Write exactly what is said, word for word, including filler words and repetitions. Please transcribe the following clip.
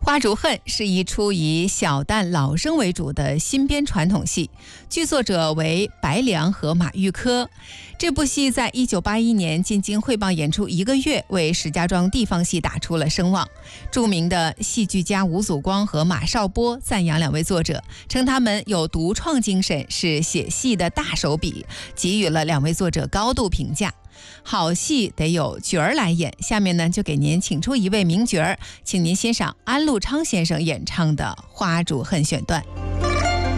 花烛恨是一出以小旦老生为主的新编传统戏，剧作者为白良和马玉科。这部戏在一九八一年进京汇报演出一个月，为石家庄地方戏打出了声望。著名的戏剧家吴祖光和马少波赞扬两位作者，称他们有独创精神，是写戏的大手笔，给予了两位作者高度评价。好戏得有角儿来演，下面呢就给您请出一位名角儿，请您欣赏安禄昌先生演唱的《花烛恨》选段。